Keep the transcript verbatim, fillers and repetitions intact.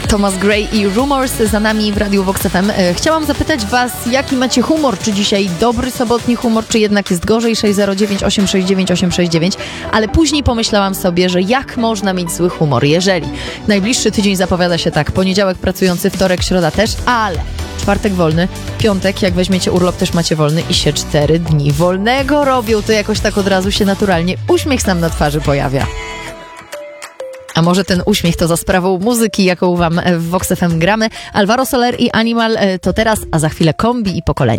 Thomas Gray i Rumors za nami w Radiu Vox F M. Chciałam zapytać was, jaki macie humor? Czy dzisiaj dobry sobotni humor, czy jednak jest gorzej? sześć zero dziewięć osiem sześć dziewięć osiem sześć dziewięć. Ale później pomyślałam sobie, że jak można mieć zły humor, jeżeli najbliższy tydzień zapowiada się tak, poniedziałek pracujący, wtorek, środa też, ale czwartek wolny, piątek, jak weźmiecie urlop, też macie wolny i się cztery dni wolnego robią, to jakoś tak od razu się naturalnie uśmiech nam na twarzy pojawia. A może ten uśmiech to za sprawą muzyki, jaką wam w Vox F M gramy. Alvaro Soler i Animal to teraz, a za chwilę Kombi i Pokolenie.